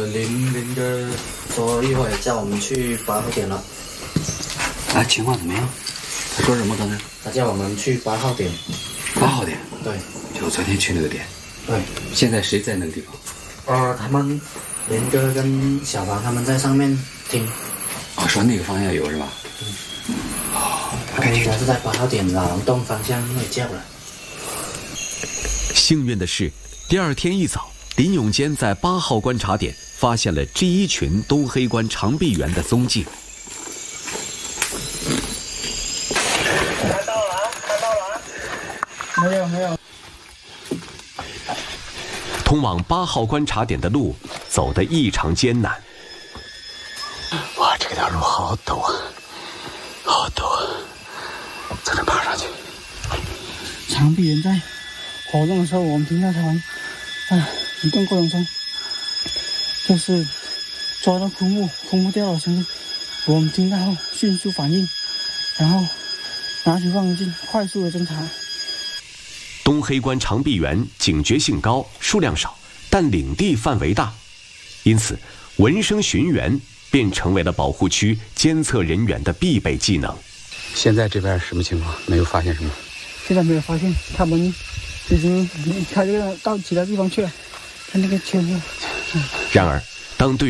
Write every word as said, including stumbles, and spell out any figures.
林林哥说一会儿叫我们去八号点了。 啊，情况怎么样？他说什么刚才？ 他叫我们去八号点。 八号点？ 对， 就昨天去那个点。 对。现在谁在那个地方？ 呃，他们林哥跟小王他们在上面听。 哦，说那个方向有是吧？ 嗯。哦，他应该是在八号点老龙洞方向那里叫了。 幸运的是，第二天一早，林永坚在八号观察点发现了 G 一群东黑关长臂猿的踪迹。 看到了，看到了，没有没有。 通往八号观察点的路走得异常艰难。 哇，这条路好陡啊，好陡啊！才能爬上去。 长臂猿在活动的时候，我们听到它们啊移动过程中，就是抓到枯木，枯木掉了声音，我们听到后迅速反应，然后拿起望远镜快速的侦查。 东黑关长臂猿警觉性高，数量少，但领地范围大，因此闻声寻源便成为了保护区监测人员的必备技能。 现在这边什么情况？没有发现什么？ 现在没有发现，他们已经离开这个到其他地方去了，看那个圈子。 然而，当队